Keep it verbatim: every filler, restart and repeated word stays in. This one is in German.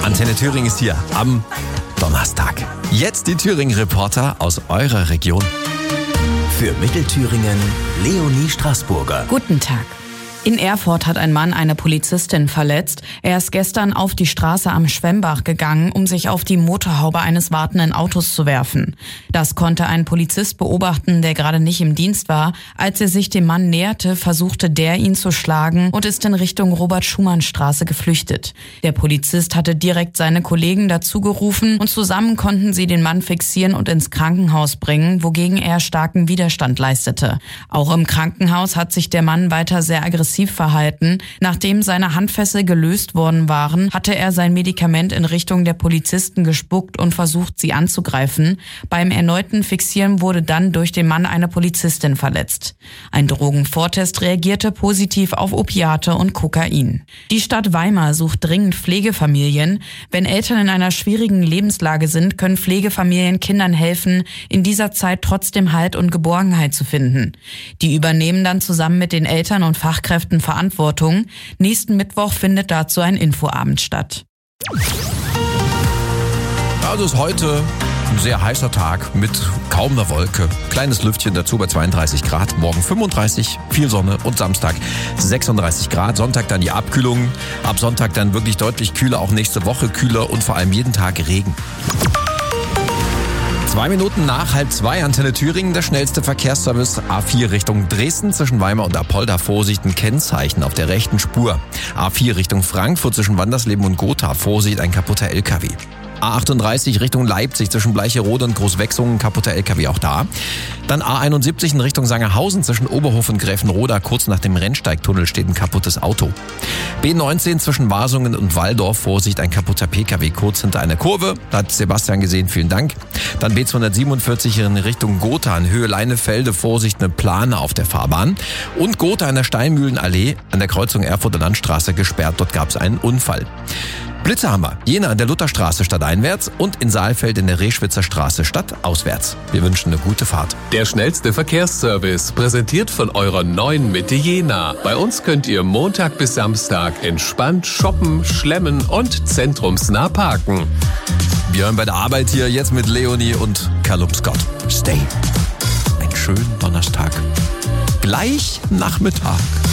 Antenne Thüringen ist hier am Donnerstag. Jetzt die Thüringen-Reporter aus eurer Region. Für Mittelthüringen Leonie Straßburger. Guten Tag. In Erfurt hat ein Mann eine Polizistin verletzt. Er ist gestern auf die Straße am Schwemmbach gegangen, um sich auf die Motorhaube eines wartenden Autos zu werfen. Das konnte ein Polizist beobachten, der gerade nicht im Dienst war. Als er sich dem Mann näherte, versuchte der, ihn zu schlagen und ist in Richtung Robert-Schumann-Straße geflüchtet. Der Polizist hatte direkt seine Kollegen dazu gerufen und zusammen konnten sie den Mann fixieren und ins Krankenhaus bringen, wogegen er starken Widerstand leistete. Auch im Krankenhaus hat sich der Mann weiter sehr aggressiv verhalten. Nachdem seine Handfessel gelöst worden waren, hatte er sein Medikament in Richtung der Polizisten gespuckt und versucht, sie anzugreifen. Beim erneuten Fixieren wurde dann durch den Mann eine Polizistin verletzt. Ein Drogenvortest reagierte positiv auf Opiate und Kokain. Die Stadt Weimar sucht dringend Pflegefamilien. Wenn Eltern in einer schwierigen Lebenslage sind, können Pflegefamilien Kindern helfen, in dieser Zeit trotzdem Halt und Geborgenheit zu finden. Die übernehmen dann zusammen mit den Eltern und Fachkräften Verantwortung. Nächsten Mittwoch findet dazu ein Infoabend statt. Also ist heute ein sehr heißer Tag mit kaum einer Wolke. Kleines Lüftchen dazu bei zweiunddreißig Grad. Morgen fünfunddreißig, viel Sonne und Samstag sechsunddreißig Grad. Sonntag dann die Abkühlung. Ab Sonntag dann wirklich deutlich kühler, auch nächste Woche kühler und vor allem jeden Tag Regen. Zwei Minuten nach halb zwei, Antenne Thüringen, der schnellste Verkehrsservice. A vier Richtung Dresden zwischen Weimar und Apolda. Vorsicht, ein Kennzeichen auf der rechten Spur. A vier Richtung Frankfurt zwischen Wandersleben und Gotha. Vorsicht, ein kaputter L K W. A achtunddreißig Richtung Leipzig zwischen Bleicherode und Großwechsungen, kaputter L K W auch da. Dann A einundsiebzig in Richtung Sangerhausen zwischen Oberhof und Gräfenroda. Kurz nach dem Rennsteigtunnel steht ein kaputtes Auto. B neunzehn zwischen Wasungen und Walldorf. Vorsicht, ein kaputter P K W kurz hinter einer Kurve. Da hat Sebastian gesehen, vielen Dank. Dann B zweihundertsiebenundvierzig in Richtung Gotha in Höhe Leinefelde. Vorsicht, eine Plane auf der Fahrbahn. Und Gotha an der Steinmühlenallee an der Kreuzung Erfurter Landstraße gesperrt. Dort gab es einen Unfall. Blitze haben wir. Jena an der Lutherstraße stadteinwärts und in Saalfeld in der Reschwitzer Straße stadtauswärts. Wir wünschen eine gute Fahrt. Der schnellste Verkehrsservice, präsentiert von eurer neuen Mitte Jena. Bei uns könnt ihr Montag bis Samstag entspannt shoppen, schlemmen und zentrumsnah parken. Wir hören bei der Arbeit hier jetzt mit Leonie und Callum Scott. Stay. Einen schönen Donnerstag. Gleich Nachmittag.